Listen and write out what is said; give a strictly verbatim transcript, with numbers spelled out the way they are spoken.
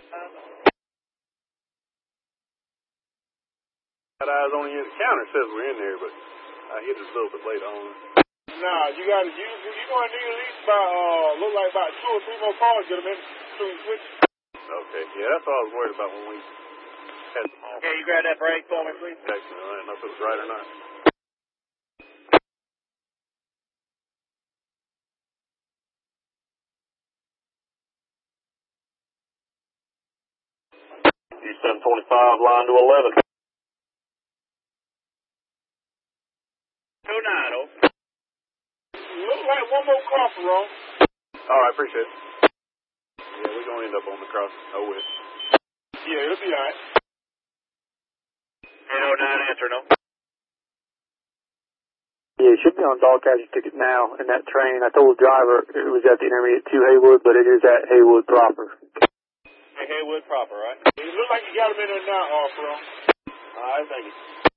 Got eyes on you. The counter says we're in there, but I hit it a little bit late on. Nah, you got to use. You're going to need at least about, uh, look like about two or three more cars get them in between switches. Okay, yeah, that's all I was worried about when we had them off. Okay, you grab that brake for me, please. Excellent. I didn't know if it was right or not. U seven twenty-five, line to eleven. two nine oh. Look like one more car for wrong. All right, appreciate it. Yeah, we're going to end up on the cross. Oh, with. Yeah, it'll be all right. eight oh nine, answer no. Yeah, it should be on dog catcher ticket now in that train. I told the driver it was at the intermediate to Haywood, but it is at Haywood proper. Hey, Haywood proper, right? It looks like you got them in there now, uh, for wrong. All right, thank you.